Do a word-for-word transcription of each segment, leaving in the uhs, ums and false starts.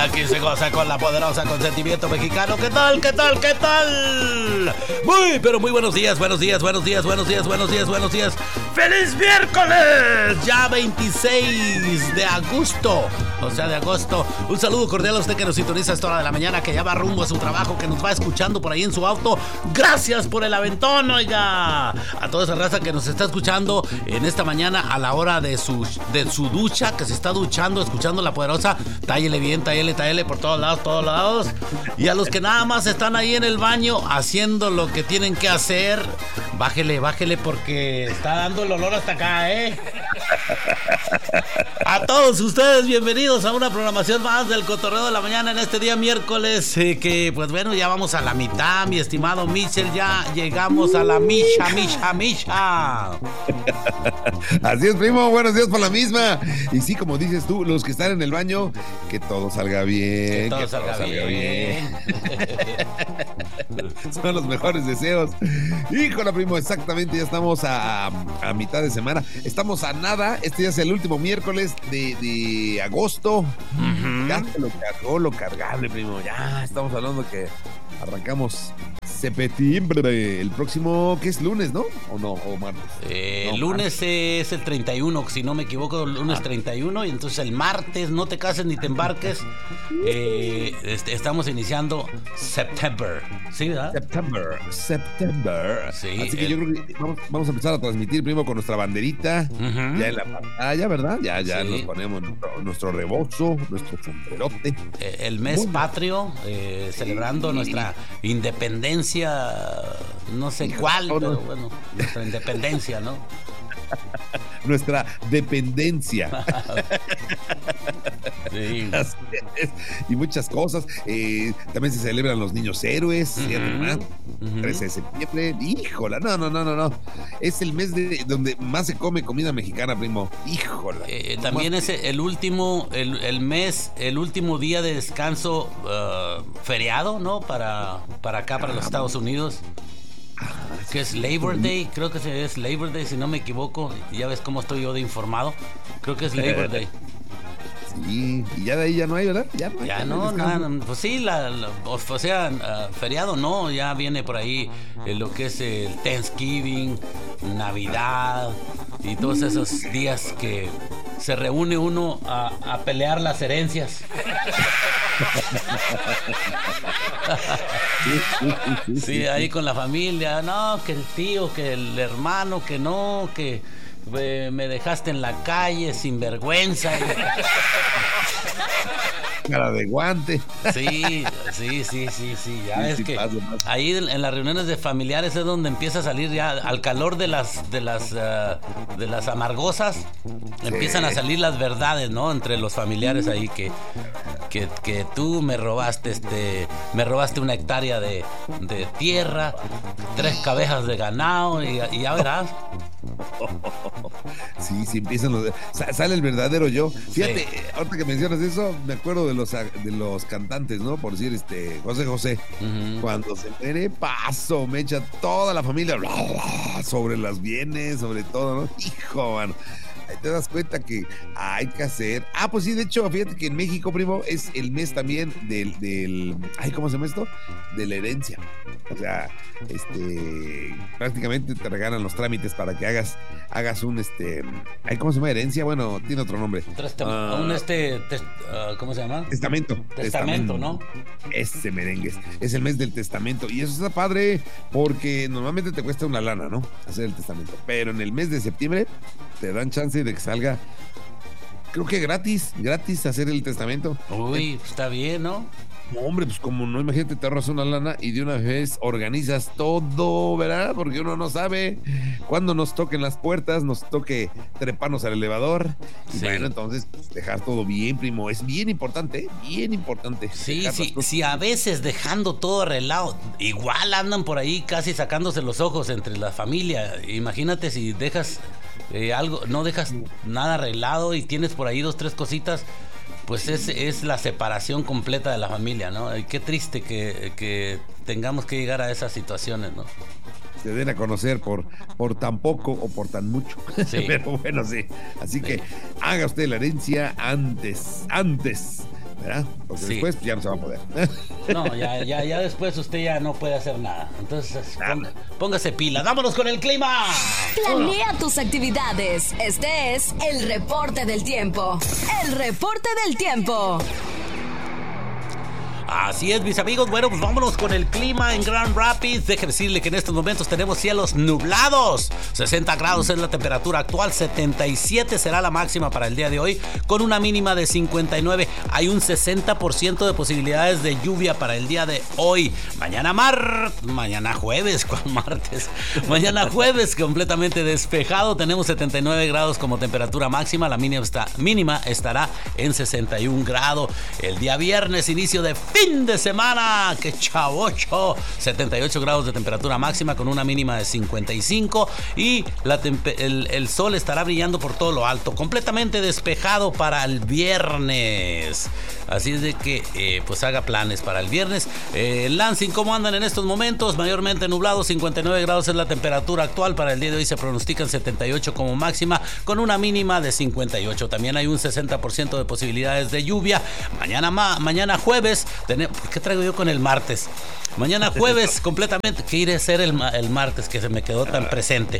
Aquí se goza con la poderosa consentimiento mexicano. ¿Qué tal? ¿Qué tal? ¿Qué tal? Muy, pero muy buenos días, buenos días, buenos días, buenos días, buenos días, buenos días. ¡Feliz miércoles! Ya veintiséis de agosto, o sea, de agosto. Un saludo cordial a usted que nos sintoniza a esta hora de la mañana, que ya va rumbo a su trabajo, que nos va escuchando por ahí en su auto. Gracias por el aventón, oiga. A toda esa raza que nos está escuchando en esta mañana a la hora de su, de su ducha, que se está duchando, escuchando la poderosa. Tállele bien, tállele, tállele por todos lados, todos lados. Y a los que nada más están ahí en el baño haciendo lo que tienen que hacer, bájele, bájele porque está dando el olor hasta acá, ¿eh? A todos ustedes, bienvenidos a una programación más del Cotorreo de la Mañana en este día miércoles, eh, que pues bueno, ya vamos a la mitad, mi estimado Michel, ya llegamos a la micha, micha, micha. Así es, primo, buenos días por la misma. Y sí, como dices tú, los que están en el baño, que todo salga bien. Que todo, que salga, todo salga bien, bien. Son los mejores deseos. Híjole, primo, exactamente, ya estamos a, a mitad de semana. Estamos a nada, este ya es el último miércoles de, de agosto. Uh-huh. Ya se lo cargó lo cargable, primo. Ya estamos hablando que arrancamos septiembre, el próximo, ¿qué es? Lunes, ¿no? ¿O no? ¿O martes? Eh, no, lunes martes. Es el treinta y uno, si no me equivoco, lunes ah. treinta y uno, y entonces el martes, no te cases ni te embarques, eh, este, estamos iniciando September, ¿sí, verdad? September, September. Sí. Así que el... yo creo que vamos, vamos a empezar a transmitir, primo, con nuestra banderita, uh-huh. ya en la pantalla, ¿verdad? Ya, ya sí. Nos ponemos nuestro, nuestro rebozo, nuestro sombrerote. Eh, el mes Muy patrio, eh, celebrando sí. nuestra independencia, no sé cuál, pero bueno, nuestra independencia, ¿no? Nuestra dependencia. Sí. Y muchas cosas. Eh, también se celebran los niños héroes, uh-huh. ¿verdad? Uh-huh. trece de septiembre. Híjola, no, no, no, no, no. Es el mes de donde más se come comida mexicana, primo. Híjola. Eh, también es el último, el, el mes, el último día de descanso uh, feriado, ¿no? Para, para acá, para los Estados Unidos. Que es Labor Day, creo que es Labor Day, si no me equivoco. Ya ves cómo estoy yo de informado. Creo que es Labor Day. Sí, y ya de ahí ya no hay, ¿verdad? Ya no hay. Ya no, nada, pues sí, la, la, o sea, uh, feriado no, ya viene por ahí eh, lo que es el Thanksgiving, Navidad y todos esos días que se reúne uno a, a pelear las herencias. Sí, ahí con la familia, no, que el tío, que el hermano, que no, que eh, me dejaste en la calle sin vergüenza. Cara de guante. Sí, sí, sí, sí, sí. Ya sí, es sí, que pasa, pasa. Ahí en las reuniones de familiares es donde empieza a salir ya al calor de las de las uh, de las amargosas, sí. Empiezan a salir las verdades, ¿no? Entre los familiares ahí que que, que tú me robaste este me robaste una hectárea de, de tierra, tres cabezas de ganado y, y ya verás. Sí, sí, empiezan los... Sale el verdadero yo. Fíjate, sí. Ahorita que mencionas eso, me acuerdo de los de los cantantes, ¿no? Por decir, este, José José. Uh-huh. Cuando se muere, paso, me echa toda la familia bla, bla, sobre las bienes, sobre todo, ¿no? Hijo, mano. Ahí te das cuenta que hay que hacer. Ah, pues sí, de hecho, fíjate que en México, primo, es el mes también del, del, ay, ¿cómo se llama esto? De la herencia. O sea, este, prácticamente te regalan los trámites para que hagas, hagas un, este, ay, ¿cómo se llama? Herencia, bueno, tiene otro nombre. Uh, un este, tes, uh, ¿cómo se llama? Testamento. Testamento, testamento, ¿no? Ese merengue es el mes del testamento y eso está padre porque normalmente te cuesta una lana, ¿no? Hacer el testamento, pero en el mes de septiembre te dan chance de que salga, creo que gratis, gratis hacer el testamento. Uy, está bien, ¿no? No, hombre, pues como no, imagínate, te ahorras una lana y de una vez organizas todo, ¿verdad? Porque uno no sabe cuándo nos toquen las puertas, nos toque treparnos al elevador. Y sí. Bueno, entonces, pues, dejar todo bien, primo. Es bien importante, ¿eh? Bien importante. Sí, sí, sí, a veces dejando todo arreglado, igual andan por ahí casi sacándose los ojos entre la familia. Imagínate si dejas eh, algo, no dejas nada arreglado y tienes por ahí dos, tres cositas. Pues es, es la separación completa de la familia, ¿no? Y qué triste que, que tengamos que llegar a esas situaciones, ¿no? Se den a conocer por, por tan poco o por tan mucho. Sí. Pero bueno, sí. Así sí. que haga usted la herencia antes, antes ¿verdad? Porque sí. Después ya no se va a poder. No, ya, ya, ya después usted ya no puede hacer nada. Entonces, ponga, póngase pila. ¡Vámonos con el clima! Planea tus actividades. Este es el reporte del tiempo. El reporte del tiempo. Así es, mis amigos. Bueno, pues vámonos con el clima en Grand Rapids. Déjeme decirle que en estos momentos tenemos cielos nublados. sesenta grados es la temperatura actual. setenta y siete será la máxima para el día de hoy, con una mínima de cincuenta y nueve. Hay un sesenta por ciento de posibilidades de lluvia para el día de hoy. Mañana mar... Mañana jueves, ¿cuál martes? Mañana jueves, completamente despejado. Tenemos setenta y nueve grados como temperatura máxima. La mínima, está... mínima estará en sesenta y un grados. El día viernes, inicio de fin de semana, que chavocho, setenta y ocho grados de temperatura máxima con una mínima de cincuenta y cinco, y la tempe- el, el sol estará brillando por todo lo alto, completamente despejado para el viernes. Así es de que eh, pues haga planes para el viernes. eh, Lansing, ¿cómo andan en estos momentos? Mayormente nublado, cincuenta y nueve grados es la temperatura actual. Para el día de hoy se pronostican setenta y ocho como máxima, con una mínima de cincuenta y ocho. También hay un sesenta por ciento de posibilidades de lluvia. Mañana, ma- mañana jueves tenemos... ¿Qué traigo yo con el martes? Mañana jueves completamente... ¿Qué iré a hacer el, ma- el martes que se me quedó tan presente?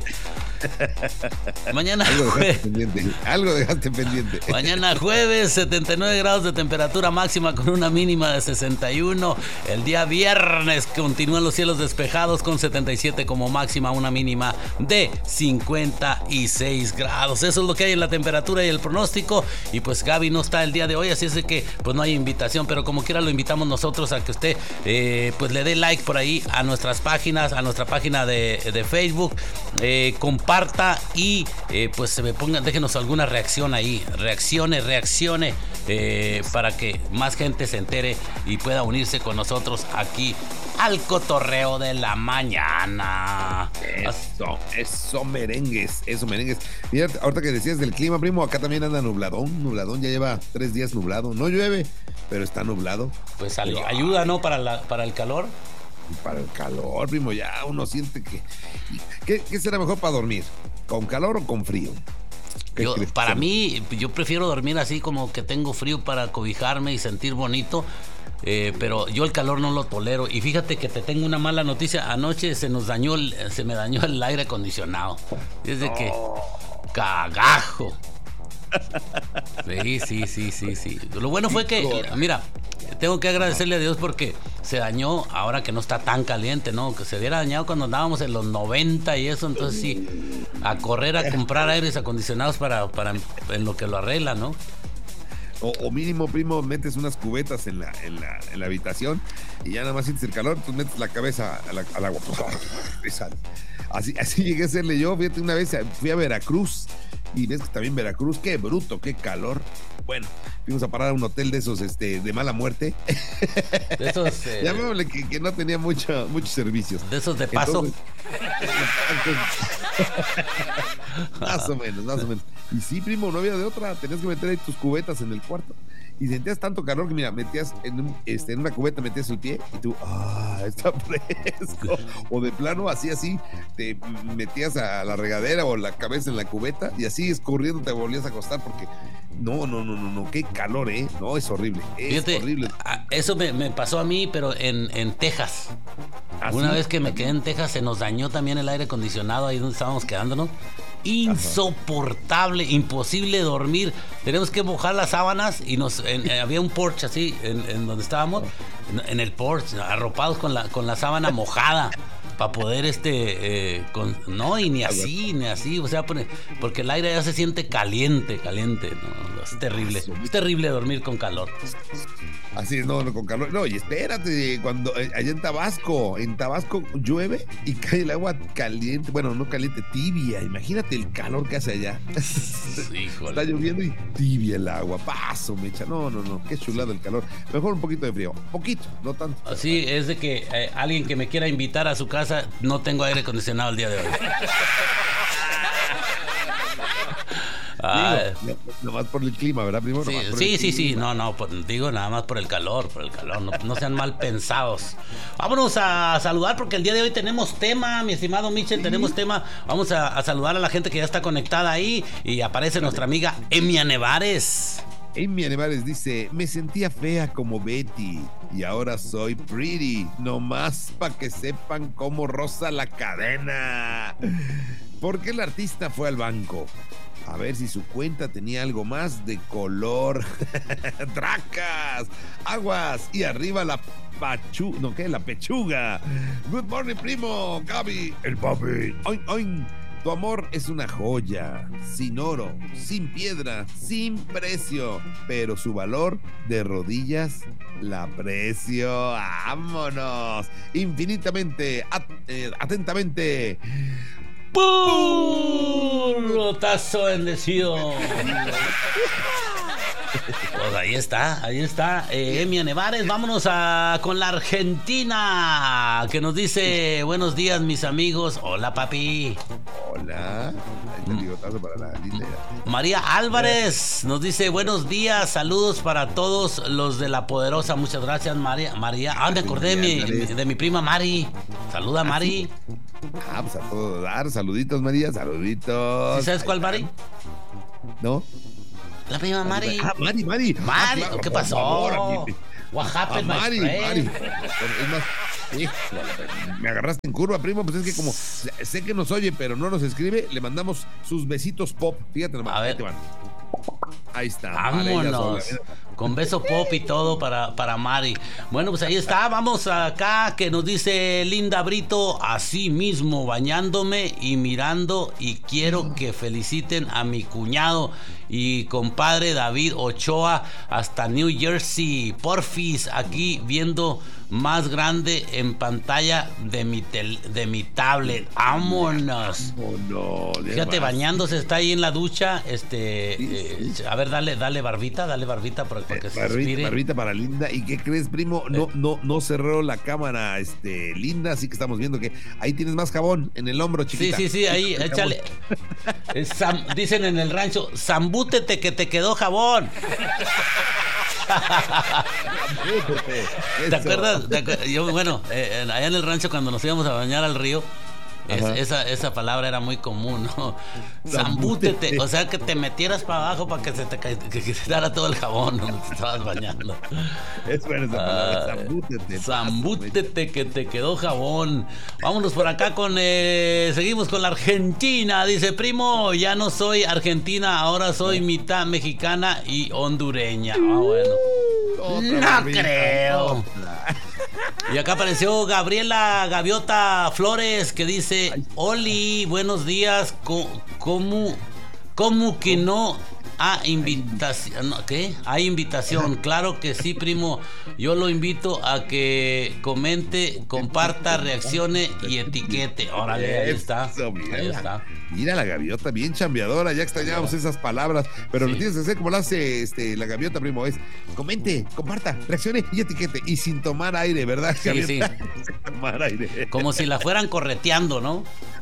Mañana Algo jueves... dejaste pendiente. Algo dejaste pendiente. Mañana jueves, setenta y nueve grados de temperatura máxima con una mínima de sesenta y uno. El día viernes continúan los cielos despejados con setenta y siete como máxima, una mínima de cincuenta y seis grados. Eso es lo que hay en la temperatura y el pronóstico. Y pues Gaby no está el día de hoy, así es de que pues no hay invitación, pero como quiera lo invitamos nosotros a que usted eh, pues le dé like por ahí a nuestras páginas, a nuestra página de, de Facebook, eh, comparta y eh, pues se me pongan, déjenos alguna reacción ahí, reaccione, reaccione, eh, para que más gente se entere y pueda unirse con nosotros aquí al cotorreo de la mañana. Eso, eso merengues, eso merengues. Mira, ahorita que decías del clima, primo, acá también anda nubladón, nubladón, ya lleva tres días nublado. No llueve, pero está nublado. Pues al, ayuda, ¿no? Para, la, para el calor. Para el calor, primo, ya uno siente que... ¿Qué, qué será mejor para dormir? ¿Con calor o con frío? Yo, para mí, yo prefiero dormir así, como que tengo frío para cobijarme y sentir bonito. Eh, pero yo el calor no lo tolero. Y fíjate que te tengo una mala noticia. Anoche se nos dañó, el, se me dañó el aire acondicionado. Desde que cagajo. Sí, sí, sí, sí, sí. Lo bueno fue que, mira, tengo que agradecerle a Dios porque se dañó ahora que no está tan caliente, ¿no? Que se hubiera dañado cuando andábamos en los noventa y eso, entonces sí, a correr a comprar aires acondicionados para, para en lo que lo arregla, ¿no? O, o mínimo, primo, metes unas cubetas en la, en la, en la habitación y ya nada más sientes el calor, pues metes la cabeza a la, al agua. Así, así llegué a hacerle yo. Fíjate, una vez fui a Veracruz y ves que también Veracruz, qué bruto, qué calor. Bueno, fuimos a parar a un hotel de esos este, de mala muerte. De esos... Eh... Llamémosle que, que no tenía mucho, muchos servicios. De esos de paso. Entonces, más o menos, más o menos. Y sí, primo, no había de otra. Tenías que meter ahí tus cubetas en el cuarto. Y sentías tanto calor que, mira, metías en, un, este, en una cubeta, metías el pie y tú, ah, está fresco. O de plano, así, así, te metías a la regadera o la cabeza en la cubeta y así escurriendo te volvías a acostar porque no, no, no, no, no, qué calor, ¿eh? No, es horrible, es Fíjate, horrible. Eso me, me pasó a mí, pero en, en Texas. ¿Ah, Una sí? vez que me quedé en Texas, se nos dañó también el aire acondicionado ahí donde estábamos quedándonos. Insoportable, imposible dormir. Tenemos que mojar las sábanas y nos en, eh, había un porche así en, en donde estábamos, en, en el porche, arropados con la con la sábana mojada para poder este eh, con, no, y ni así, ni así, o sea, porque el aire ya se siente caliente, caliente, no, es terrible, es terrible dormir con calor. Así es, no, no, con calor. No, y espérate, cuando eh, allá en Tabasco, en Tabasco llueve y cae el agua caliente, bueno, no caliente, tibia. Imagínate el calor que hace allá. Híjole. Está lloviendo y tibia el agua. Paso, mecha. No, no, no, qué chulado el calor. Mejor un poquito de frío, poquito, no tanto. Así es de que eh, alguien que me quiera invitar a su casa, no tengo aire acondicionado el día de hoy. Ah, digo, nada más por el clima, ¿verdad, primo? Sí, sí, sí, sí, no, no, por, digo nada más por el calor, por el calor, no, no sean mal pensados. Vámonos a saludar porque el día de hoy tenemos tema, mi estimado Michel, ¿sí? Tenemos tema. Vamos a, a saludar a la gente que ya está conectada ahí y aparece nuestra amiga Emia Nevares. Amy Animales dice, me sentía fea como Betty y ahora soy pretty, nomás pa' que sepan cómo roza la cadena. ¿Por qué el artista fue al banco? A ver si su cuenta tenía algo más de color. ¡Tracas! ¡Aguas! Y arriba la pachu... ¿No qué? La pechuga. Good morning, primo. Gaby, el papi. Oin, oin. Tu amor es una joya, sin oro, sin piedra, sin precio, pero su valor de rodillas la aprecio. ¡Vámonos! Infinitamente, at eh, atentamente. ¡Puro tazo bendecido! Pues ahí está, ahí está. Eh, Emi Nevares, vámonos a, con la Argentina, que nos dice, buenos días, mis amigos. Hola, papi. Hola. Ahí te digo tazo para la linda. María Álvarez nos dice, buenos días, saludos para todos los de La Poderosa. Muchas gracias, María. María, ah, me acordé de mi, de mi prima Mari. Saluda, Mari. Ah, pues a todo dar. Saluditos, María, saluditos. ¿Sabes cuál, Mari? ¿No? La prima Mari. Ah, Mari, Mari. Mari, ah, claro, ¿qué pasó? Favor, What happened, ah, Mari, my friend? Mari. Es más, híjole, me agarraste en curva, primo. Pues es que como sé que nos oye, pero no nos escribe, le mandamos sus besitos pop. Fíjate nomás. A ver. Ahí te van. Ahí está. Vámonos. Vale, con beso pop y todo para, para Mari. Bueno, pues ahí está. Vamos acá que nos dice Linda Brito. Así mismo, bañándome y mirando. Y quiero que feliciten a mi cuñado y compadre David Ochoa hasta New Jersey. Porfis, aquí viendo más grande en pantalla de mi, tel, de mi tablet. ¡Vámonos! Vámonos. Fíjate, bañándose, está ahí en la ducha. Este, eh, a ver, dale, dale barbita, dale barbita para, para que se barbita, respire. Barbita para Linda. ¿Y qué crees, primo? No, eh. no, no cerró la cámara, este, Linda, así que estamos viendo que ahí tienes más jabón en el hombro, chiquita. Sí, sí, sí, ahí, échale. Sam, dicen en el rancho, zambútete que te quedó jabón. ¿Te acuerdas? ¿Te acuerdas? Yo, bueno, eh, allá en el rancho cuando nos íbamos a bañar al río, es, esa, esa palabra era muy común, ¿no? Zambútete, o sea que te metieras para abajo para que se te que, que se dara todo el jabón donde te estabas bañando. Es buena esa palabra, zambútete. Zambútete que te quedó jabón. Vámonos por acá con, eh, seguimos con la Argentina. Dice, primo, ya no soy argentina, ahora soy mitad mexicana y hondureña. Ah, bueno. No creo. Y acá apareció Gabriela Gaviota Flores que dice, Oli, buenos días, ¿cómo, cómo que no hay invitación? ¿Qué? ¿Hay invitación? Claro que sí, primo. Yo lo invito a que comente, comparta, reaccione y etiquete. Órale, ahí está. Ahí está. Mira la gaviota, bien chambeadora, ya extrañábamos esas palabras, pero sí. Lo tienes que hacer como lo hace este, la gaviota, primo, es comente, comparta, reaccione y etiquete, y sin tomar aire, ¿verdad, sí, gaviota? Sí. Sin tomar aire. Como si la fueran correteando, ¿no?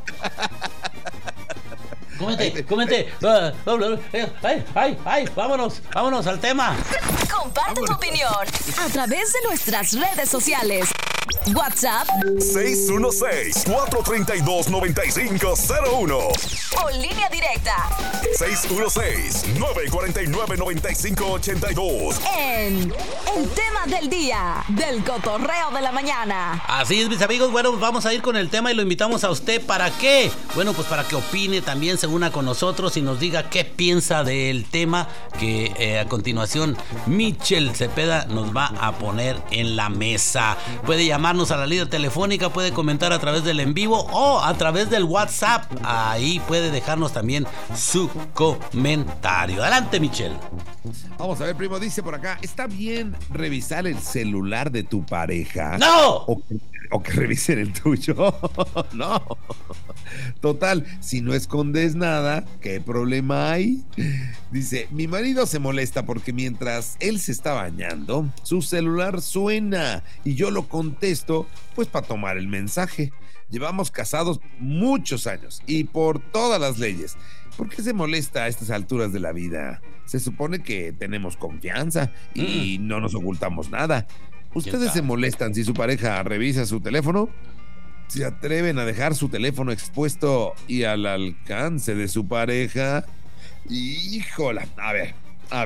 Comente, comente. Ay, ay, ay, vámonos, vámonos al tema. Comparte tu opinión a través de nuestras redes sociales. WhatsApp seis uno seis, cuatro tres dos, nueve cinco cero uno o línea directa seis uno seis, nueve cuatro nueve, nueve cinco ocho dos. En el tema del día del cotorreo de la mañana. Así es, mis amigos. Bueno, vamos a ir con el tema y lo invitamos a usted. ¿Para qué? Bueno, pues para que opine también, se una con nosotros y nos diga qué piensa del tema que eh, a continuación Michel Cepeda nos va a poner en la mesa. Puede llamarnos a la línea telefónica, puede comentar a través del en vivo o a través del WhatsApp. Ahí puede dejarnos también su comentario. Adelante, Michel. Vamos a ver, primo, dice por acá, ¿está bien revisar el celular de tu pareja? ¡No! O que, o que revisen el tuyo. No. Total, si no escondes nada, ¿qué problema hay? Dice, mi marido se molesta porque mientras él se está bañando, su celular suena y yo lo contesto, pues para tomar el mensaje. Llevamos casados muchos años y por todas las leyes. ¿Por qué se molesta a estas alturas de la vida? Se supone que tenemos confianza y mm. no nos ocultamos nada. ¿Ustedes se molestan si su pareja revisa su teléfono? ¿Se atreven a dejar su teléfono expuesto y al alcance de su pareja? Híjola, a ver, a ver,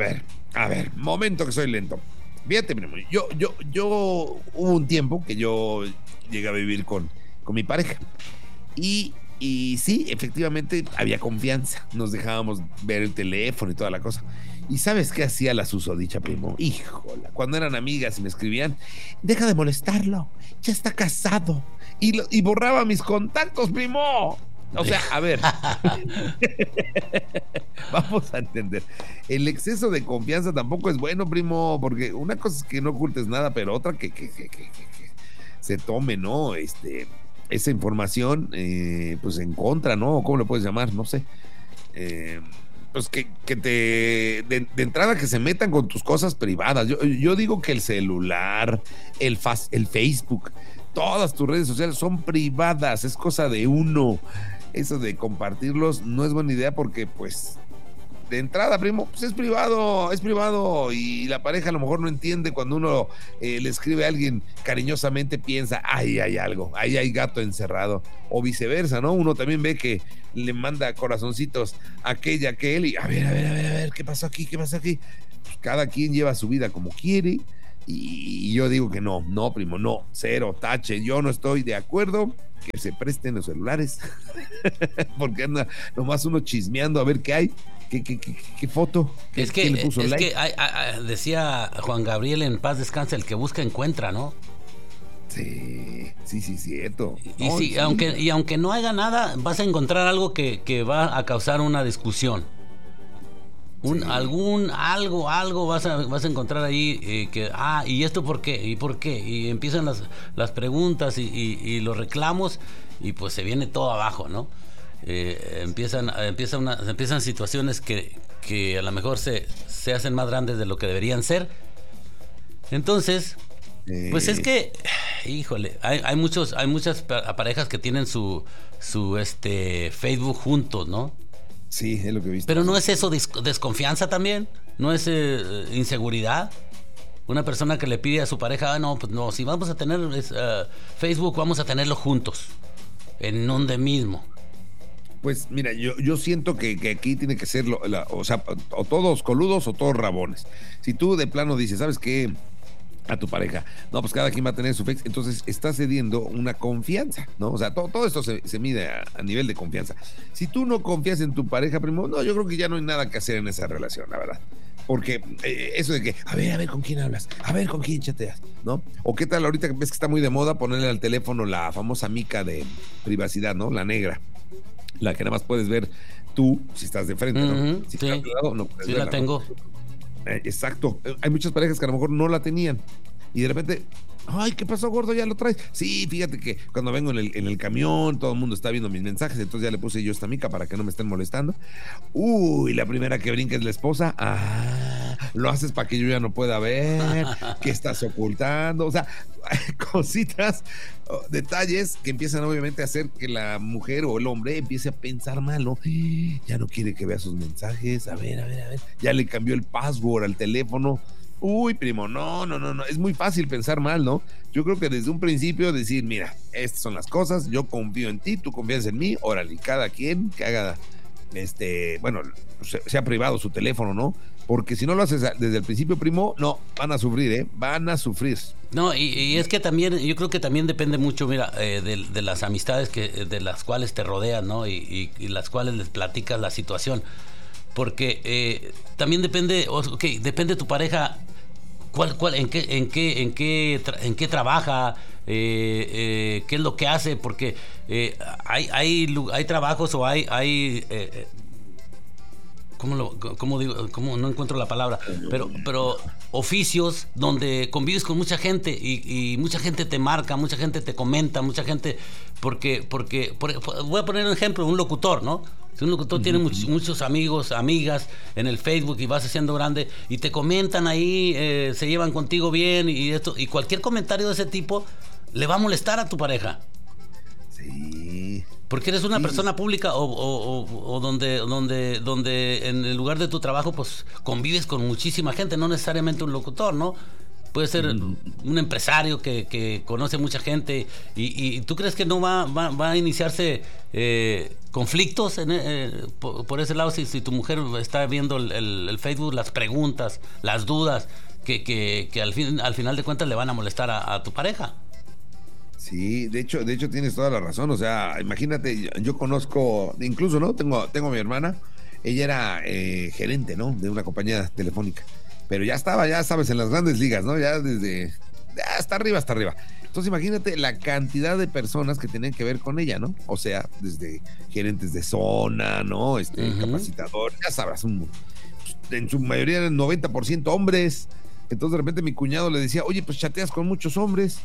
A ver, momento que soy lento. Fíjate, primo, yo, yo, yo, hubo un tiempo que yo llegué a vivir con, con mi pareja. Y, y sí, efectivamente había confianza. Nos dejábamos ver el teléfono y toda la cosa. ¿Y sabes qué hacía la susodicha, primo? Híjola, cuando eran amigas y me escribían, deja de molestarlo, ya está casado. Y, lo, y borraba mis contactos, primo. O sea, a ver, vamos a entender. El exceso de confianza tampoco es bueno, primo, porque una cosa es que no ocultes nada, pero otra que, que, que, que, que se tome, ¿no? Este, esa información, eh, pues en contra, ¿no? ¿Cómo le puedes llamar? No sé. Eh, pues que, que te, de, de entrada que se metan con tus cosas privadas. Yo, yo digo que el celular, el, faz, el Facebook, todas tus redes sociales son privadas, es cosa de uno. Eso de compartirlos no es buena idea porque, pues, de entrada, primo, pues es privado, es privado y la pareja a lo mejor no entiende cuando uno eh, le escribe a alguien cariñosamente, piensa, ahí hay algo, ahí hay gato encerrado, o viceversa, ¿no? Uno también ve que le manda corazoncitos a aquella, aquel y a ver, a ver, a ver, a ver, ¿qué pasó aquí? ¿Qué pasó aquí? Pues cada quien lleva su vida como quiere y yo digo que no, no, primo, no, cero, tache, yo no estoy de acuerdo que se presten los celulares porque anda nomás uno chismeando a ver qué hay, qué, qué, qué, qué foto, qué, es que, ¿quién le puso es like? que hay, hay, decía Juan Gabriel en paz descanse, el que busca encuentra, ¿no? Sí, sí, sí, cierto. Y, no, sí, sí. Aunque, y aunque no haga nada, vas a encontrar algo que, que va a causar una discusión. Un, sí. Algún, algo, algo vas a, vas a encontrar ahí eh, que, ah, ¿y esto por qué? ¿Y por qué? Y empiezan las, las preguntas y, y, y los reclamos y pues se viene todo abajo, ¿no? Eh, empiezan, empiezan, una, empiezan situaciones que, que a lo mejor se, se hacen más grandes de lo que deberían ser. Entonces, eh. pues es que, híjole, hay, hay, muchos, hay muchas parejas que tienen su, su este, Facebook juntos, ¿no? Sí, es lo que he visto. Pero ¿no es eso des- desconfianza también? ¿No es eh, inseguridad? Una persona que le pide a su pareja, ah, no, pues no, si vamos a tener uh, Facebook, vamos a tenerlo juntos, en donde mismo. Pues mira, yo, yo siento que, que aquí tiene que ser, lo, la, o sea, o todos coludos o todos rabones. Si tú de plano dices, ¿sabes qué? A tu pareja, no, pues cada quien va a tener su Facebook, entonces está cediendo una confianza, ¿no? O sea, todo, todo esto se, se mide a, a nivel de confianza. Si tú no confías en tu pareja, primo, no, yo creo que ya no hay nada que hacer en esa relación, la verdad. Porque eh, eso de que, a ver, a ver con quién hablas, a ver con quién chateas, ¿no? O qué tal ahorita que ves que está muy de moda ponerle al teléfono la famosa mica de privacidad, ¿no? La negra, la que nada más puedes ver tú si estás de frente, ¿no? Uh-huh, si sí, estás de lado, no puedes sí verla, la tengo. ¿no? Exacto, hay muchas parejas que a lo mejor no la tenían y de repente, ay, ¿qué pasó, gordo? ¿Ya lo traes? Sí, fíjate que cuando vengo en el, en el camión todo el mundo está viendo mis mensajes, entonces ya le puse yo esta mica para que no me estén molestando. Uy, la primera que brinca es la esposa. Ah, lo haces para que yo ya no pueda ver, ¿qué estás ocultando? O sea, cositas, detalles que empiezan obviamente a hacer que la mujer o el hombre empiece a pensar mal, ¿no? Ya no quiere que vea sus mensajes, a ver, a ver, a ver, ya le cambió el password al teléfono. Uy, primo, no, no, no, no, es muy fácil pensar mal, ¿no? Yo creo que desde un principio decir, mira, estas son las cosas, yo confío en ti, tú confías en mí, órale, cada quien que haga, este, bueno, sea privado su teléfono, ¿no? Porque si no lo haces desde el principio, primo, no, van a sufrir, ¿eh? Van a sufrir. No, y, y es que también, yo creo que también depende mucho, mira, eh, de, de las amistades que, de las cuales te rodean, ¿no? Y, y, y las cuales les platicas la situación. Porque eh, también depende, ok, depende de tu pareja, cuál, cuál, en qué, en qué, en qué, tra- en qué trabaja, eh, eh, qué es lo que hace, porque eh, hay, hay, hay trabajos o hay, hay eh, ¿cómo lo, cómo digo, cómo no encuentro la palabra? Pero, pero oficios donde convives con mucha gente y, y mucha gente te marca, mucha gente te comenta, mucha gente, porque, porque, por, voy a poner un ejemplo, un locutor, ¿no? Si un locutor uh-huh. tiene muchos, muchos amigos, amigas en el Facebook y vas haciendo grande y te comentan ahí, eh, se llevan contigo bien y esto, y cualquier comentario de ese tipo le va a molestar a tu pareja. Sí. Porque eres una sí. persona pública o, o, o, o donde, donde, donde en el lugar de tu trabajo pues convives con muchísima gente, no necesariamente un locutor, ¿no? puede ser mm. un empresario que, que conoce mucha gente, y, y ¿tú crees que no va, va, va a iniciarse eh, conflictos en, eh, por, por ese lado si, si tu mujer está viendo el, el, el Facebook, las preguntas, las dudas que, que, que al, fin, al final de cuentas le van a molestar a, a tu pareja? Sí, de hecho, de hecho tienes toda la razón. O sea, imagínate, yo conozco, incluso, ¿no? Tengo, tengo a mi hermana, ella era eh, gerente, ¿no? De una compañía telefónica, pero ya estaba, ya sabes, en las grandes ligas, ¿no? Ya desde, ya hasta arriba, hasta arriba. Entonces imagínate la cantidad de personas que tienen que ver con ella, ¿no? O sea, desde gerentes de zona, ¿no? Este, uh-huh. capacitador, ya sabrás, un, en su mayoría eran noventa por ciento hombres. Entonces de repente mi cuñado le decía, oye, pues chateas con muchos hombres.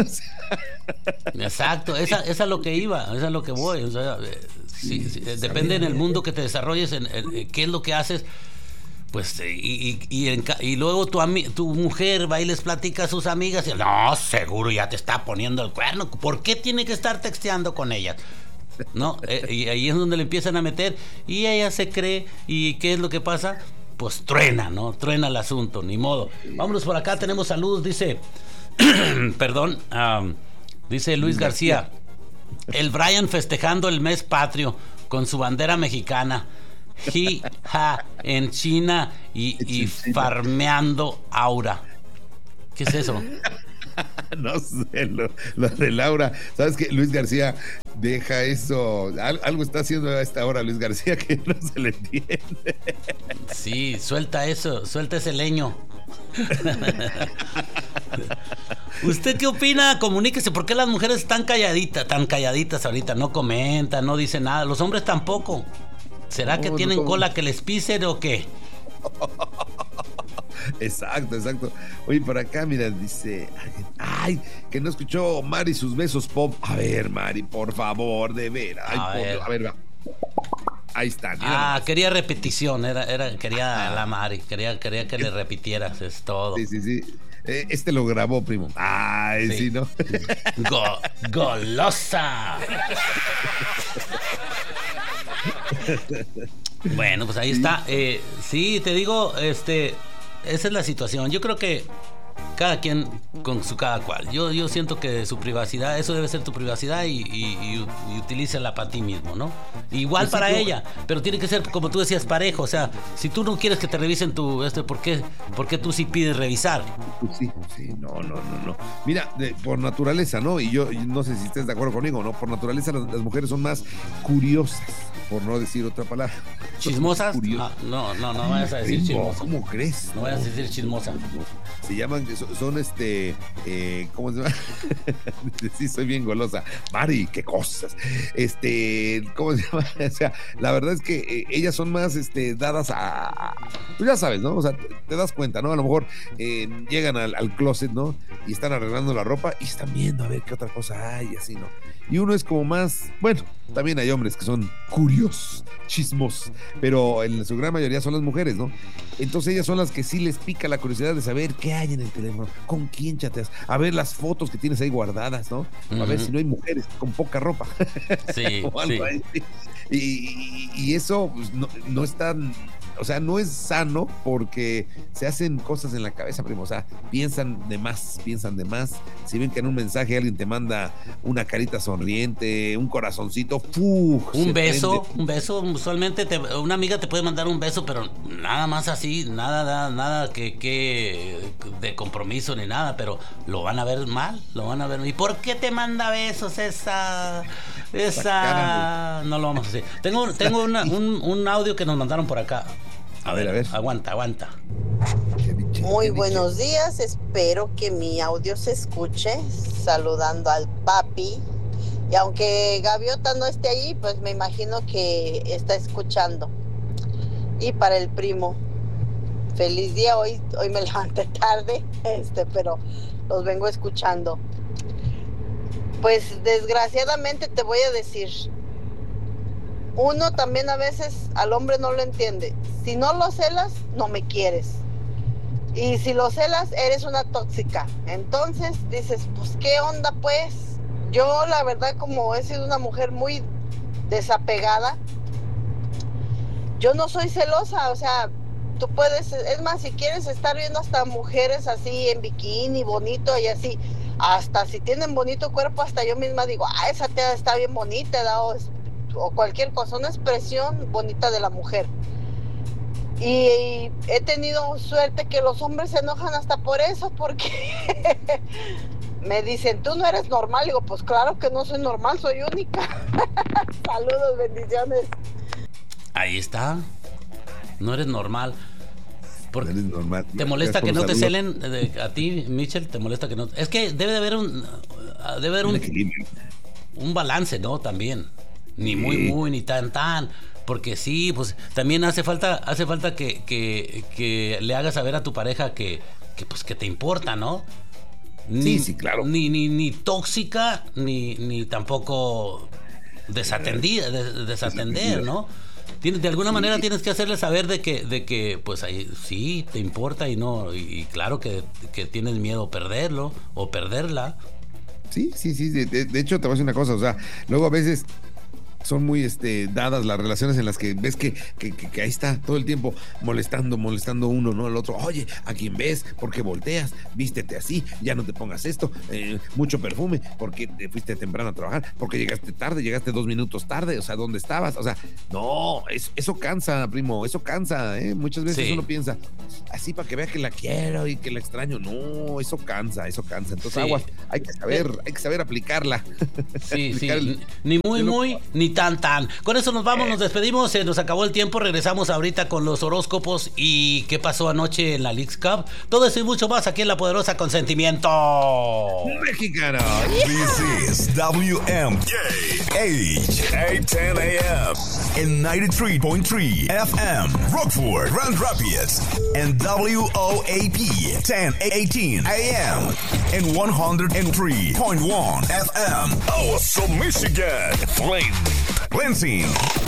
Exacto, esa, esa es lo que iba, esa es lo que voy. O sea, sí, sí, sí, depende en el mundo que te desarrolles, en, en qué es lo que haces. Pues, y, y, y, en, y luego tu, ami, tu mujer va y les platica a sus amigas y no, seguro ya te está poniendo el cuerno. ¿Por qué tiene que estar texteando con ellas? No, eh, y ahí es donde le empiezan a meter y ella se cree. ¿Y qué es lo que pasa? Pues truena, ¿no? Truena el asunto, ni modo. Vámonos por acá, tenemos saludos, dice, perdón, um, dice Luis García, el Brian festejando el mes patrio con su bandera mexicana, hi, ja, en China y, y farmeando aura. ¿Qué es eso? No sé, lo, lo de Laura. ¿Sabes qué? Luis García deja eso. Al, algo está haciendo a esta hora Luis García que no se le entiende. Sí, suelta eso, suelta ese leño. ¿Usted qué opina? Comuníquese. ¿Por qué las mujeres están calladitas, tan calladitas ahorita? No comentan, no dicen nada. Los hombres tampoco. ¿Será no, que tienen no, cola que les pisen o qué? Exacto, exacto. Oye, por acá, mira, dice, ay, que no escuchó Mari sus besos pop. A ver, Mari, por favor, de veras. Ay, a, ver. a ver, va. Ahí está. Ah, más. Quería repetición, era, era, quería ah. la Mari, quería, quería que le repitieras, es todo. Sí, sí, sí. Eh, este lo grabó, primo. Ay, sí, sí ¿no? Go, golosa. Bueno, pues ahí está. Eh, sí, te digo, este, esa es la situación. Yo creo que cada quien con su cada cual. Yo, yo siento que su privacidad, eso debe ser tu privacidad y, y, y utilízala para ti mismo, ¿no? Igual pues para sí, ella, pero tiene que ser, como tú decías, parejo. O sea, si tú no quieres que te revisen tu, este, ¿por qué, por qué tú sí pides revisar? Sí, sí, no, no, no, no. Mira, de, por naturaleza, ¿no? Y yo no sé si estés de acuerdo conmigo, ¿no? Por naturaleza las, las mujeres son más curiosas, por no decir otra palabra. ¿Chismosas? Ah, no, no, no vayas a decir chismosa. ¿Cómo crees? No vayas a decir chismosa. Se llaman, son, son este, eh, ¿cómo se llama? Sí, soy bien golosa. Mari, qué cosas. Este, ¿cómo se llama? O sea, la verdad es que eh, ellas son más, este, dadas a, pues ya sabes, ¿no? O sea, te, te das cuenta, ¿no? A lo mejor eh, llegan al, al closet, ¿no? Y están arreglando la ropa y están viendo a ver qué otra cosa hay, así, ¿no? Y uno es como más, bueno, también hay hombres que son curiosos, chismos, pero en su gran mayoría son las mujeres, ¿no? Entonces ellas son las que sí les pica la curiosidad de saber qué hay en el teléfono, con quién chateas, a ver las fotos que tienes ahí guardadas, ¿no? A uh-huh. ver si no hay mujeres con poca ropa. Sí, o algo sí. Ahí. Y, y, y eso pues, no, no es tan... O sea, no es sano porque se hacen cosas en la cabeza, primo. O sea, piensan de más, piensan de más. Si ven que en un mensaje alguien te manda una carita sonriente, un corazoncito, ¡puf! Un beso, prende. un beso. Usualmente te, una amiga te puede mandar un beso, pero nada más así, nada, nada, nada que, que de compromiso ni nada, pero lo van a ver mal, lo van a ver. ¿Y por qué te manda besos esa? Esa. No lo vamos a decir. Tengo, tengo una, un, un audio que nos mandaron por acá. A ver, a ver. Aguanta, aguanta. Muy buenos días, espero que mi audio se escuche. Saludando al papi. Y aunque Gaviota no esté ahí, pues me imagino que está escuchando. Y para el primo, feliz día. Hoy, hoy me levanté tarde, este, pero los vengo escuchando. Pues desgraciadamente te voy a decir, uno también a veces al hombre no lo entiende. Si no lo celas, no me quieres. Y si lo celas, eres una tóxica. Entonces dices, pues qué onda pues. Yo la verdad, como he sido una mujer muy desapegada, yo no soy celosa. O sea, tú puedes, es más, si quieres estar viendo hasta mujeres así en bikini, bonito y así, hasta si tienen bonito cuerpo, hasta yo misma digo, ah, esa tía está bien bonita, ¿da? O, o cualquier cosa, una expresión bonita de la mujer. Y, y he tenido suerte que los hombres se enojan hasta por eso, porque me dicen, tú no eres normal. Digo, pues claro que no soy normal, soy única. Saludos, bendiciones. Ahí está. No eres normal. Porque no eres normal. ¿Te molesta que no te saludo. celen de, a ti, Michelle? ¿Te molesta que no? Es que debe de haber un debe haber un, un, un balance, ¿no? También. Ni muy sí. muy ni tan tan. Porque sí, pues también hace falta, hace falta que, que, que le hagas saber a tu pareja que, que pues que te importa, ¿no? Ni, sí, sí, claro. Ni, ni, ni tóxica, ni, ni tampoco desatendida, des, desatender, ¿no? Tienes, de alguna sí. manera tienes que hacerle saber de que, de que pues ahí, sí, te importa y no, y, y claro que, que tienes miedo a perderlo o perderla. Sí, sí, sí. De, de, de hecho, te voy a decir una cosa, o sea, luego a veces son muy este, dadas las relaciones en las que ves que, que, que, que ahí está todo el tiempo molestando, molestando uno, ¿no? El otro, oye, ¿a quién ves? ¿Por qué volteas? Vístete así, ya no te pongas esto, eh, mucho perfume, porque te fuiste temprano a trabajar, porque llegaste tarde, llegaste dos minutos tarde, o sea, ¿dónde estabas? O sea, no, eso, eso cansa, primo, eso cansa, ¿eh? Muchas veces sí. uno piensa, así para que vea que la quiero y que la extraño, no, eso cansa, eso cansa, entonces sí. aguas, hay que saber, hay que saber aplicarla. Sí, Aplicar sí, el, ni muy, lo, muy, ni tan, tan. Con eso nos vamos, nos despedimos, se nos acabó el tiempo, regresamos ahorita con los horóscopos y qué pasó anoche en la Leagues Cup. Todo eso y mucho más aquí en La Poderosa Consentimiento Mexicano. This is W M K H eight ten A M and ninety-three point three F M Rockford, Grand Rapids, and W O A P ten eighteen A M and one oh three point one F M. Awesome Michigan. Flame. Lansing.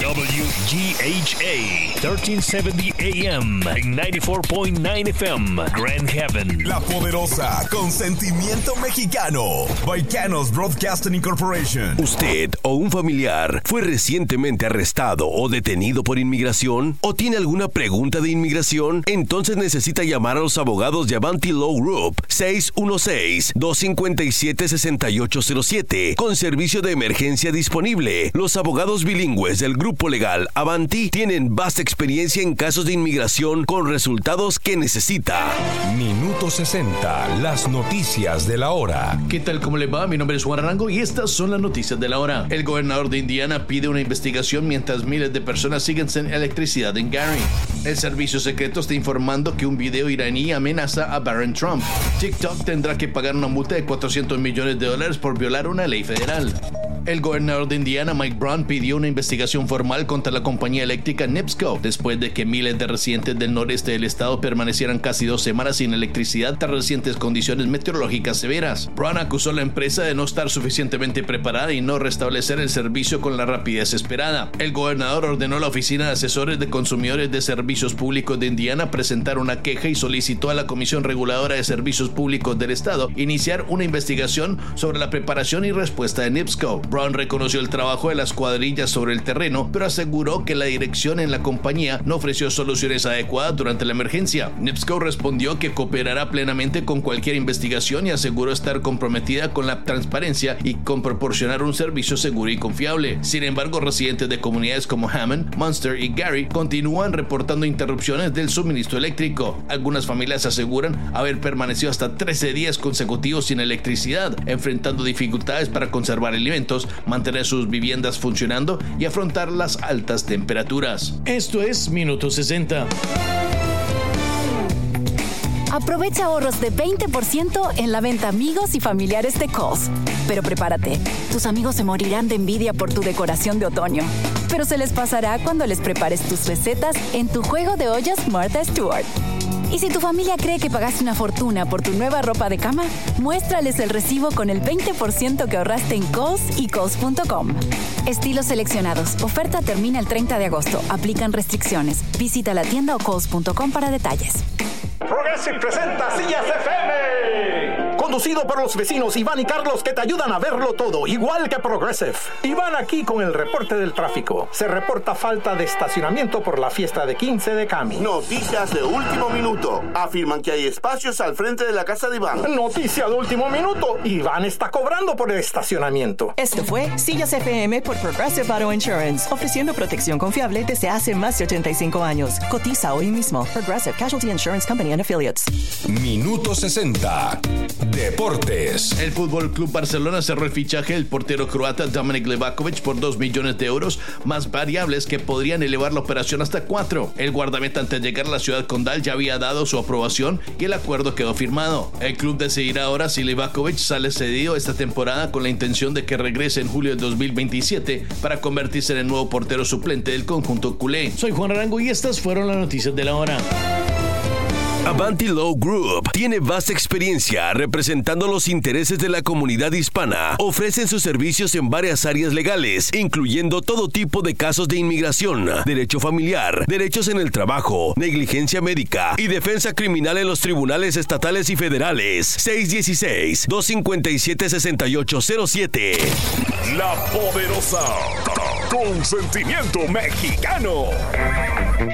W G H A thirteen seventy A M and ninety-four point nine F M. Grand Haven. La Poderosa Consentimiento Mexicano. Baicanos Broadcasting Incorporation. ¿Usted o un familiar fue recientemente arrestado o detenido por inmigración? ¿O tiene alguna pregunta de inmigración? Entonces necesita llamar a los abogados de Avanti Law Group seis uno seis, dos cinco siete, seis ocho cero siete con servicio de emergencia disponible. Los abogados bilingües del grupo legal Avanti tienen vasta experiencia en casos de inmigración con resultados que necesita. Minuto sesenta, las noticias de la hora. ¿Qué tal? ¿Cómo le va? Mi nombre es Juan Arango y estas son las noticias de la hora. El gobernador de Indiana pide una investigación mientras miles de personas siguen sin electricidad en Gary. El servicio secreto está informando que un video iraní amenaza a Barron Trump. TikTok tendrá que pagar una multa de cuatrocientos millones de dólares por violar una ley federal. El gobernador de Indiana, Mike Brown, pidió una investigación formal contra la compañía eléctrica NIPSCO después de que miles de residentes del noreste del estado permanecieran casi dos semanas sin electricidad tras recientes condiciones meteorológicas severas. Brown acusó a la empresa de no estar suficientemente preparada y no restablecer el servicio con la rapidez esperada. El gobernador ordenó a la Oficina de Asesores de Consumidores de Servicios Públicos de Indiana presentar una queja y solicitó a la Comisión Reguladora de Servicios Públicos del estado iniciar una investigación sobre la preparación y respuesta de NIPSCO. Brown reconoció el trabajo de las cuadrillas sobre el terreno, pero aseguró que la dirección en la compañía no ofreció soluciones adecuadas durante la emergencia. NIPSCO respondió que cooperará plenamente con cualquier investigación y aseguró estar comprometida con la transparencia y con proporcionar un servicio seguro y confiable. Sin embargo, residentes de comunidades como Hammond, Munster y Gary continúan reportando interrupciones del suministro eléctrico. Algunas familias aseguran haber permanecido hasta trece días consecutivos sin electricidad, enfrentando dificultades para conservar alimentos, mantener sus viviendas funcionando y afrontar las altas temperaturas. Esto es Minuto sesenta. Aprovecha ahorros de veinte por ciento en la venta amigos y familiares de Kohl's. Pero prepárate, tus amigos se morirán de envidia por tu decoración de otoño. Pero se les pasará cuando les prepares tus recetas en tu juego de ollas Martha Stewart. Y si tu familia cree que pagaste una fortuna por tu nueva ropa de cama, muéstrales el recibo con el veinte por ciento que ahorraste en Kohl's y Kohl's punto com. Estilos seleccionados. Oferta termina el treinta de agosto. Aplican restricciones. Visita la tienda o Kohl's punto com para detalles. Progressive presenta Sillas F M con conducido por los vecinos Iván y Carlos, que te ayudan a verlo todo, igual que Progressive. Iván aquí con el reporte del tráfico. Se reporta falta de estacionamiento por la fiesta de quince de Cami. Noticias de último minuto. Afirman que hay espacios al frente de la casa de Iván. Noticia de último minuto. Iván está cobrando por el estacionamiento. Esto fue Sillas F M por Progressive Auto Insurance, ofreciendo protección confiable desde hace más de ochenta y cinco años. Cotiza hoy mismo. Progressive Casualty Insurance Company and Affiliates. Minuto sesenta. Deportes. El Fútbol Club Barcelona cerró el fichaje del portero croata Dominik Livakovic por dos millones de euros, más variables que podrían elevar la operación hasta cuatro. El guardameta, antes de llegar a la ciudad condal, ya había dado su aprobación y el acuerdo quedó firmado. El club decidirá ahora si Livakovic sale cedido esta temporada, con la intención de que regrese en julio del dos mil veintisiete para convertirse en el nuevo portero suplente del conjunto culé. Soy Juan Arango y estas fueron las noticias de la hora. Avanti Law Group tiene vasta experiencia representando los intereses de la comunidad hispana. Ofrecen sus servicios en varias áreas legales, incluyendo todo tipo de casos de inmigración, derecho familiar, derechos en el trabajo, negligencia médica y defensa criminal en los tribunales estatales y federales. seis uno seis, dos cinco siete, seis ocho cero siete. La Poderosa, con sentimiento mexicano.